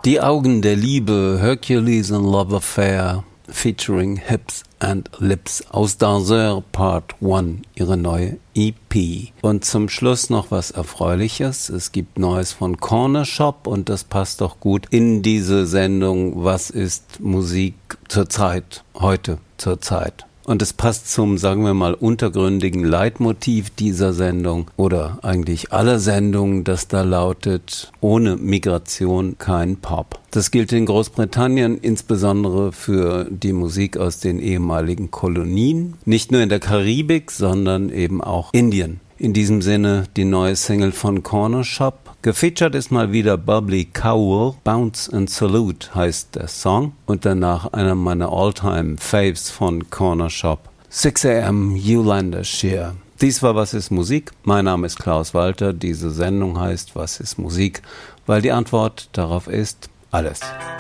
Die Augen der Liebe, Hercules and Love Affair, featuring Hips and Lips aus Danseur Part 1, ihre neue EP. Und zum Schluss noch was Erfreuliches. Es gibt Neues von Corner Shop und das passt doch gut in diese Sendung. Was ist Musik zur Zeit, heute zur Zeit? Und es passt zum, sagen wir mal, untergründigen Leitmotiv dieser Sendung oder eigentlich aller Sendungen, das da lautet: ohne Migration kein Pop. Das gilt in Großbritannien insbesondere für die Musik aus den ehemaligen Kolonien. Nicht nur in der Karibik, sondern eben auch Indien. In diesem Sinne die neue Single von Corner Shop. Gefeatured ist mal wieder Bubbly Cowell. Bounce and Salute heißt der Song. Und danach einer meiner All-Time Faves von Corner Shop. 6 AM Youlandershire. Dies war Was ist Musik? Mein Name ist Klaus Walter. Diese Sendung heißt Was ist Musik? Weil die Antwort darauf ist alles.